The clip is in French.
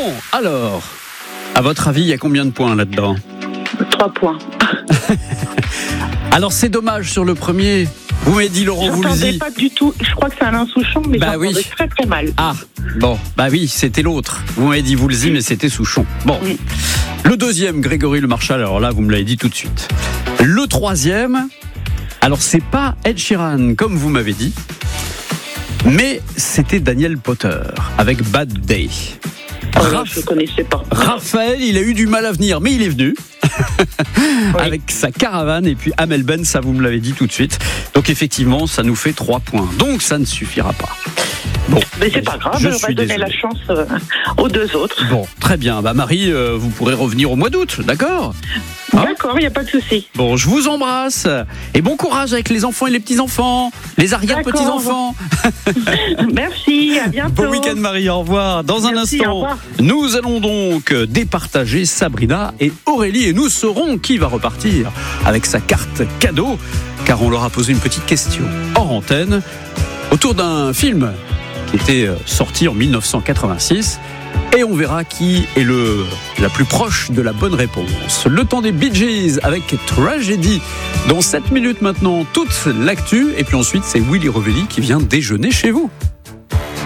Bon, alors, à votre avis, il y a combien de points là-dedans ? 3 points. Alors, c'est dommage sur le premier. Vous m'avez dit Laurent J'entendais Voulzy. pas du tout. Je crois que c'est Alain Souchon, mais Bah j'entendais oui. très très mal. Ah, bon, bah oui, c'était l'autre. Vous m'avez dit Voulzy, mais c'était Souchon. Bon. Oui. Le deuxième, Grégory Le Marchal, alors là, vous me l'avez dit tout de suite. Le troisième, alors c'est pas Ed Sheeran, comme vous m'avez dit, mais c'était Daniel Potter, avec Bad Day. Je ne connaissais pas. Raphaël, il a eu du mal à venir, mais il est venu. Avec sa caravane. Et puis Amel Ben, ça vous me l'avez dit tout de suite. Donc effectivement, ça nous fait 3 points. Donc ça ne suffira pas. Bon, Mais c'est pas grave, je on va suis donner désolé. la chance aux deux autres. Bon, très bien. Bah Marie, vous pourrez revenir au mois d'août, d'accord ? Hein ? D'accord, il n'y a pas de souci. Bon, je vous embrasse. Et bon courage avec les enfants et les petits-enfants. Les arrière-petits-enfants. Merci, à bientôt. Bon week-end Marie, au revoir. Dans un Merci, au instant, revoir. nous allons donc départager Sabrina et Aurélie et nous saurons qui va repartir avec sa carte cadeau, car on leur a posé une petite question hors antenne autour d'un film qui était sorti en 1986 et on verra qui est la plus proche de la bonne réponse. Le temps des Bee Gees avec Tragedy dans 7 minutes maintenant, toute l'actu et puis ensuite c'est Willy Revelli qui vient déjeuner chez vous.